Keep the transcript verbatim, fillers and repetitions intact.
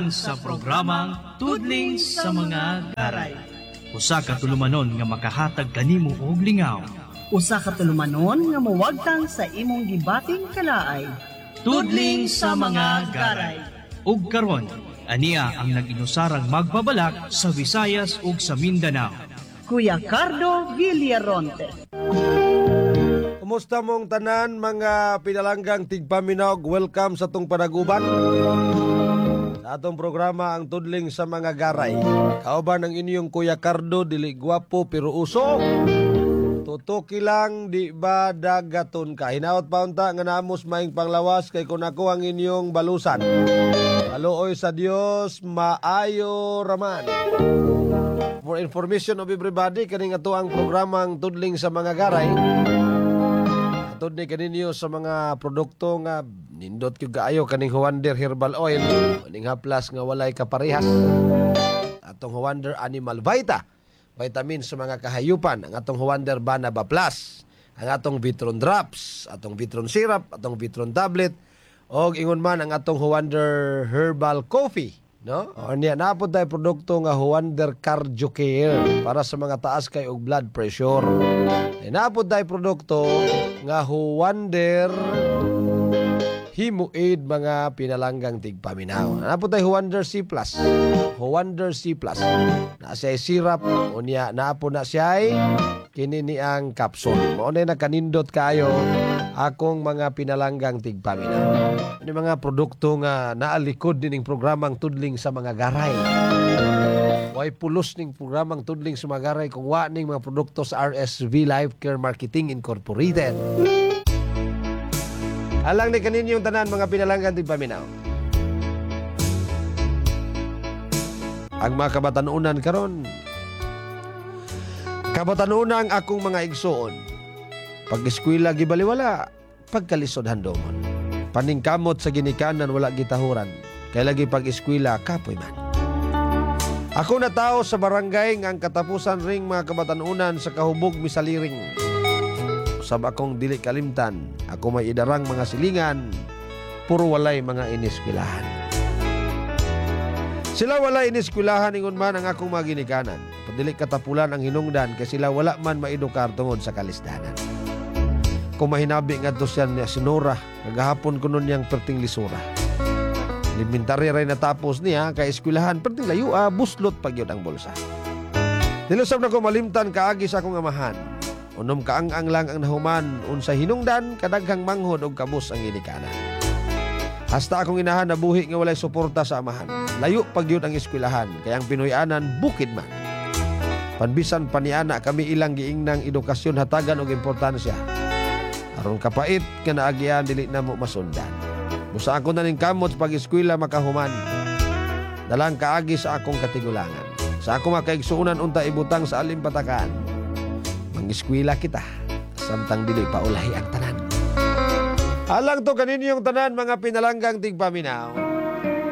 tanan sa programang Tudling sa mga garay. Usa ka tulumanon nga makahatag kanimo og lingaw. Usa ka tulumanon nga mawagtang sa imong gibating kalaay. Tudling sa mga garay. Ug karon, ania ang nag-inusarang magbabalak sa Visayas ug sa Mindanao. Kuya Cardo Villaronte. Kumusta mong tanan mga pinalanggang tigpaminaw? Welcome sa tong panaguban. Sa atong programa ang Tudling sa mga garay. Kauban ang inyong Kuya Cardo, dili gwapo pero uso. Tutuki lang, di ba dagaton ka? Hinaot pa unta nga naamos maing panglawas kay kung ako ang inyong balusan. Kaluoy sa Dios, maayo raman. For information of everybody, kaning ato ang programang Tudling sa mga garay. Atod ni kaninyo sa mga produkto nga nindot kyo gaayo kaning Huander Herbal Oil, kaning haplas nga walay kaparehas. Atong Huander Animal Vita, vitamin sa mga kahayupan, ang atong Huander Banaba Plus, ang atong Vitron Drops, atong Vitron Syrup, atong Vitron Tablet, o ingon man ang atong Huander Herbal Coffee. No? O niya, napod tayo produkto nga Huander Cardio Care para sa mga taas kay og blood pressure. E napod tayo produkto nga Huander Himo-Aid mga pinalanggang tigpaminaw. Napod tayo Huander C Plus. Huander C Plus. Na siya syrup o niya, napod na siya kini ni ang capsule. Maunay na kanindot kayo akong mga pinalanggang tigpaminaw. Ano mga produkto nga naalikod din ng programang Tudling sa mga garay. Way pulos ning programang Tudling sa mga garay kung wa ning mga produkto sa R S V Life Care Marketing Incorporated. Alang ni kaninyong tanan mga pinalanggang tigpaminaw. Ang mga kabatanunan karon, kabatanunan akong mga igsuon. Pag-eskwela gibaliwala, pagkalisod handomon. Paningkamot sa ginikanan wala gitahuran, kay lagi pag-eskwela kapoy man. Ako na tao sa barangay nga ang katapusan ring mga kabatanunan sa kahubog misaliring. Sab akong dili kalimtan, ako may idarang mga silingan, puro walay mga ineskwelahan. Sila wala ineskwelahan ingon man ang akong mga ginikanan. Padili katapulan ang hinungdan kay sila wala man maedukar tungod sa kalisdanan. Kung mahinabi nga to siya niya sinura, kagahapon ko nun niyang perting lisura. Elementary rin natapos niya, kay eskwelahan, perting layo, ah, buslot pag yun ang bulsa. Nilusap na ko malimtan kaagi sa akong amahan. Unom kaang-ang lang ang nahuman, unsa hinungdan, kadaghang manghod o kabus ang inikanan. Hasta akong inahan na buhi nga walay suporta sa amahan. Layo pag yun ang eskwelahan, kaya ang Pinoyanan, bukid man. Panbisan paniana kami ilang giingnang edukasyon hatagan og importansya. Aron kapait nga naagian dili na mo masundan. Musa ako na ning kamot pag eskwela makahuman. Dalang kaagi sa akong katigulangan. Sa akong makaigsuunan unta ibutang sa alimpatakan. Mang-eskwela kita samtang dili pa ulahi ang tanan. Alang to kaninyong tanan mga pinalanggang tigpaminaw.